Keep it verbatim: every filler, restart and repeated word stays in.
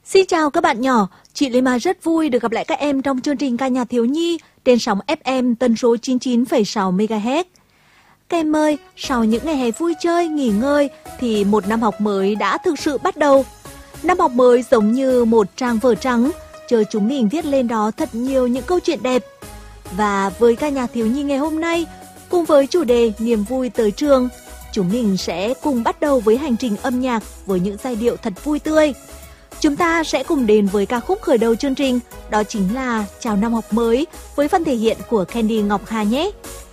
Xin chào các bạn nhỏ, chị Lê Mai rất vui được gặp lại các em trong chương trình ca nhạc thiếu nhi trên sóng ép em tần số chín mươi chín phẩy sáu mê ga héc. Các em ơi, sau những ngày hè vui chơi, nghỉ ngơi thì một năm học mới đã thực sự bắt đầu. Năm học mới giống như một trang vở trắng, chờ chúng mình viết lên đó thật nhiều những câu chuyện đẹp. Và với ca nhạc thiếu nhi ngày hôm nay, cùng với chủ đề niềm vui tới trường, chúng mình sẽ cùng bắt đầu với hành trình âm nhạc với những giai điệu thật vui tươi. Chúng ta sẽ cùng đến với ca khúc khởi đầu chương trình, đó chính là Chào năm học mới với phần thể hiện của Candy Ngọc Hà nhé.